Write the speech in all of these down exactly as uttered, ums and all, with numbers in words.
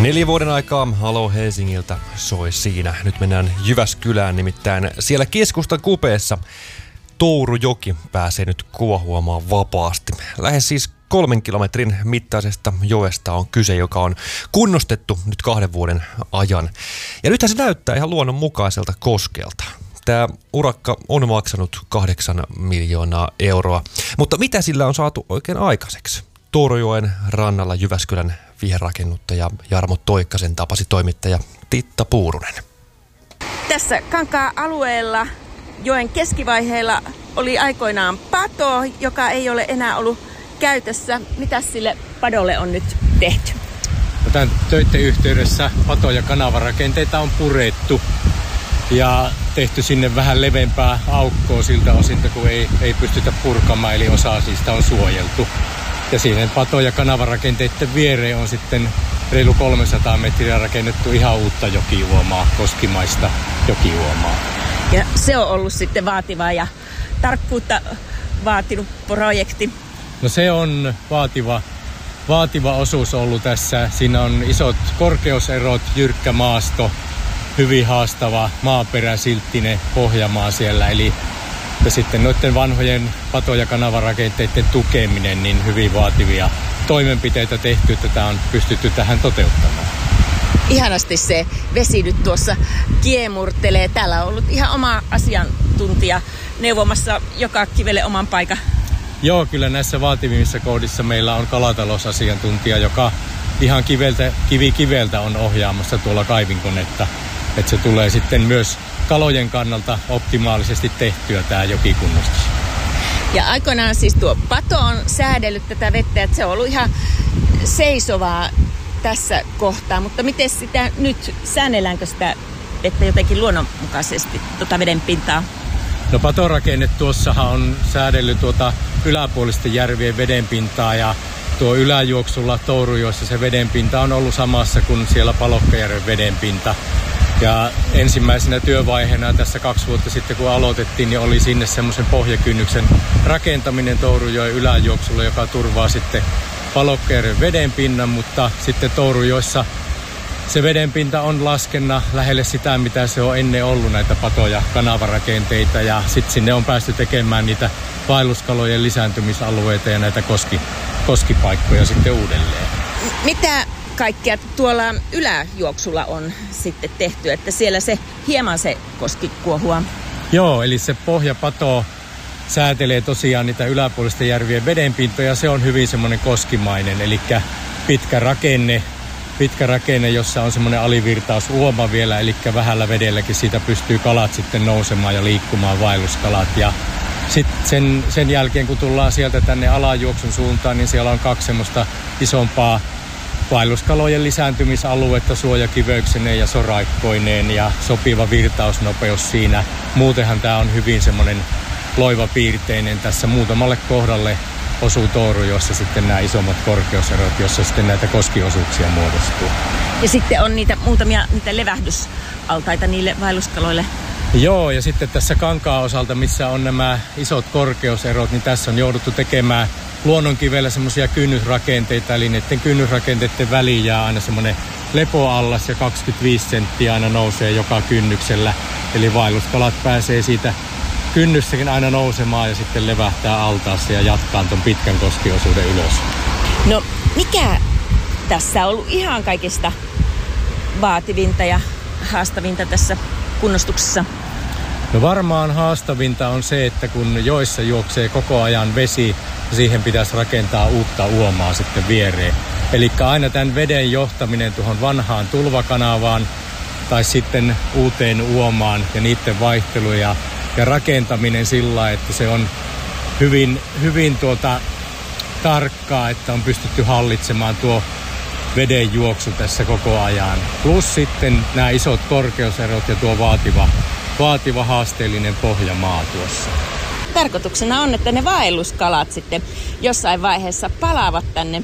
Neljän vuoden aikaa Halo Helsingiltä soi siinä. Nyt mennään Jyväskylään, nimittäin siellä keskustan kupeessa Tourujoki pääsee nyt kuohuamaan vapaasti. Lähes siis kolmen kilometrin mittaisesta joesta on kyse, joka on kunnostettu nyt kahden vuoden ajan. Ja nythän se näyttää ihan luonnonmukaiselta koskelta. Tämä urakka on maksanut kahdeksan miljoonaa euroa. Mutta mitä sillä on saatu oikein aikaiseksi? Tourujoen rannalla Jyväskylän viherrakennuttaja Jarmo Toikkasen tapasi toimittaja Titta Puurunen. Tässä Kankaa-alueella joen keskivaiheella oli aikoinaan pato, joka ei ole enää ollut käytössä. Mitä sille padolle on nyt tehty? No, tämän töiden yhteydessä pato- ja kanavarakenteita on purettu ja tehty sinne vähän levempää aukkoa siltä osin, kun ei, ei pystytä purkamaan, eli osa siitä on suojeltu. Ja siihen pato- ja kanavarakenteiden viereen on sitten reilu kolmesataa metriä rakennettu ihan uutta jokiuomaa, koskimaista jokiuomaa. Ja se on ollut sitten vaativaa ja tarkkuutta vaatinut projekti. No se on vaativa, vaativa osuus ollut tässä. Siinä on isot korkeuserot, jyrkkä maasto, hyvin haastava maaperä, silttinen pohjamaa siellä. Eli ja sitten noiden vanhojen pato- ja kanavarakenteiden tukeminen, niin hyvin vaativia toimenpiteitä tehty, että tämä on pystytty tähän toteuttamaan. Ihanasti se vesi nyt tuossa kiemurtelee. Täällä on ollut ihan oma asiantuntija neuvomassa joka kivelle oman paikan. Joo, kyllä näissä vaativimmissa kohdissa meillä on kalatalousasiantuntija, joka ihan kiveltä, kivi kiveltä on ohjaamassa tuolla kaivinkonetta. Että se tulee sitten myös kalojen kannalta optimaalisesti tehtyä tämä jokikunnostus. Ja aikoinaan siis tuo pato on säädellyt tätä vettä, että se on ollut ihan seisovaa tässä kohtaa. Mutta miten sitä nyt, säännelläänkö sitä vettä jotenkin luonnonmukaisesti, tuota veden pintaa? No patorakenne tuossahan on säädellyt tuota yläpuolisten järvien vedenpintaa ja tuo yläjuoksulla Tourujoessa se vedenpinta on ollut samassa kuin siellä Palokkajärven vedenpinta. Ja ensimmäisenä työvaiheena tässä kaksi vuotta sitten, kun aloitettiin, niin oli sinne semmoisen pohjakynnyksen rakentaminen Tourujoen yläjuoksulla, joka turvaa sitten Palokkajärven vedenpinnan, mutta sitten Tourujoessa se vedenpinta on laskenna lähelle sitä, mitä se on ennen ollut, näitä pato- ja kanavarakenteita, ja sitten sinne on päästy tekemään niitä vaelluskalojen lisääntymisalueita ja näitä koski, koskipaikkoja sitten uudelleen. Mitä kaikkea tuolla yläjuoksulla on sitten tehty, että siellä se hieman se koski kuohua? Joo, eli se pohjapato säätelee tosiaan niitä yläpuolisten järvien vedenpintoja. Se on hyvin semmoinen koskimainen, eli pitkä rakenne, pitkä rakenne, jossa on semmoinen alivirtausuoma vielä, eli vähällä vedelläkin siitä pystyy kalat sitten nousemaan ja liikkumaan, vaelluskalat. Ja sitten sen, sen jälkeen, kun tullaan sieltä tänne alajuoksun suuntaan, niin siellä on kaksi semmoista isompaa vaelluskalojen lisääntymisaluetta suojakiveyksineen ja soraikkoineen ja sopiva virtausnopeus siinä. Muutenhan tämä on hyvin semmoinen loivapiirteinen. Tässä muutamalle kohdalle osuu Tourujoessa sitten nämä isommat korkeuserot, jossa sitten näitä koskiosuuksia muodostuu. Ja sitten on niitä muutamia niitä levähdysaltaita niille vaelluskaloille. Joo, ja sitten tässä Kankaan osalta, missä on nämä isot korkeuserot, niin tässä on jouduttu tekemään luonnonkivellä semmoisia kynnysrakenteita, eli näiden kynnysrakenteiden väliin jää aina semmoinen lepoallas ja kaksikymmentäviisi senttiä aina nousee joka kynnyksellä. Eli vaelluskalat pääsee siitä kynnyssäkin aina nousemaan ja sitten levähtää altaassa ja jatkaa ton pitkän koskiosuuden ylös. No mikä tässä on ollut ihan kaikista vaativinta ja haastavinta tässä kunnostuksessa? No varmaan haastavinta on se, että kun joissa juoksee koko ajan vesi, siihen pitäisi rakentaa uutta uomaa sitten viereen. Eli aina tämän veden johtaminen tuohon vanhaan tulvakanavaan tai sitten uuteen uomaan ja niiden vaihtelu ja, ja rakentaminen sillä, että se on hyvin, hyvin tuota tarkkaa, että on pystytty hallitsemaan tuo veden juoksu tässä koko ajan. Plus sitten nämä isot korkeuserot ja tuo vaativa, vaativa haasteellinen pohjamaa tuossa. Tarkoituksena on, että ne vaelluskalat sitten jossain vaiheessa palaavat tänne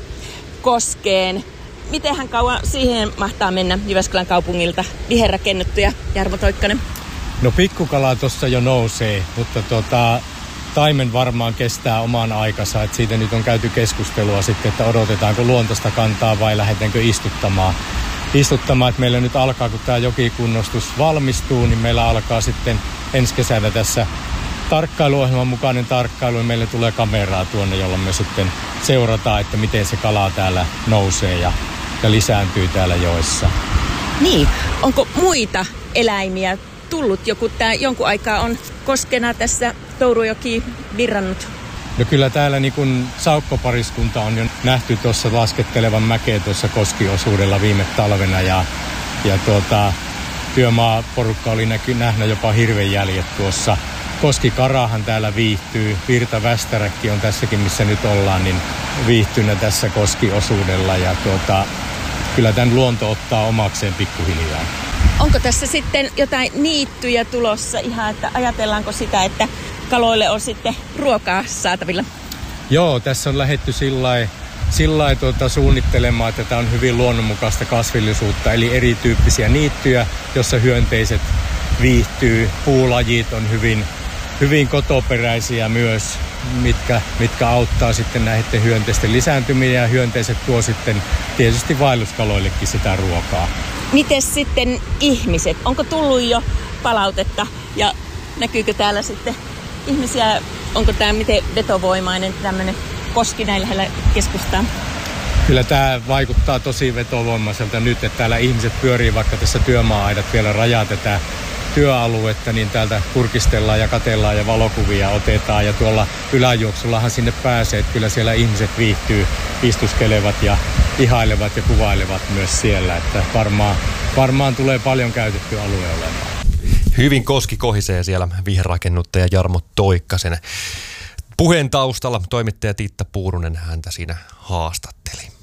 koskeen. Mitenhän kauan siihen mahtaa mennä Jyväskylän kaupungilta viherrakennettuja, Jarmo Toikkanen? No pikkukala tuossa jo nousee, mutta tota, taimen varmaan kestää oman aikansa. Et siitä nyt on käyty keskustelua sitten, että odotetaanko luontaista kantaa vai lähdetäänkö istuttamaan. istuttamaan, että meillä nyt alkaa, kun tämä jokikunnostus valmistuu, niin meillä alkaa sitten ensi kesänä tässä tarkkailuohjelman mukainen tarkkailu, ja meille tulee kameraa tuonne, jolla me sitten seurataan, että miten se kala täällä nousee ja, ja lisääntyy täällä joissa. Niin, onko muita eläimiä tullut? Joku tää jonkun aikaa on koskena tässä Tourujoki virrannut. No kyllä täällä niin kun saukkopariskunta on jo nähty tuossa laskettelevan mäkeä tuossa koskiosuudella viime talvena ja, ja tuota, työmaaporukka oli näky, nähnä jopa hirvenjäljet tuossa. Koskikarahan täällä viihtyy, virtavästäräkki on tässäkin missä nyt ollaan, niin viihtynä tässä koskiosuudella ja tuota, kyllä tämän luonto ottaa omakseen pikkuhiljaa. Onko tässä sitten jotain niittyjä tulossa ihan, että ajatellaanko sitä, että kaloille on sitten ruokaa saatavilla? Joo, tässä on lähdetty sillä tuota, suunnittelemaan, että tämä on hyvin luonnonmukaista kasvillisuutta, eli erityyppisiä niittyjä, jossa hyönteiset viihtyy. Puulajit on hyvin, hyvin kotoperäisiä myös, mitkä, mitkä auttaa sitten näiden hyönteisten lisääntymistä ja hyönteiset tuo sitten tietysti vaelluskaloillekin sitä ruokaa. Mites sitten ihmiset? Onko tullut jo palautetta ja näkyykö täällä sitten ihmisiä? Onko tämä miten vetovoimainen tämmöinen koski näin lähellä keskustaa? Kyllä tämä vaikuttaa tosi vetovoimaiselta nyt, että täällä ihmiset pyörii, vaikka tässä työmaa-aidat vielä rajaa tätä työaluetta, niin täältä kurkistellaan ja katellaan ja valokuvia otetaan ja tuolla yläjuoksullahan sinne pääsee, että kyllä siellä ihmiset viihtyy, istuskelevat ja ihailevat ja kuvailevat myös siellä, että varmaan, varmaan tulee paljon käytetty alue olemaan. Hyvin koski kohisee siellä viherrakennuttaja Jarmo Toikkasen puheen taustalla. Toimittaja Tiitta Puurunen häntä siinä haastatteli.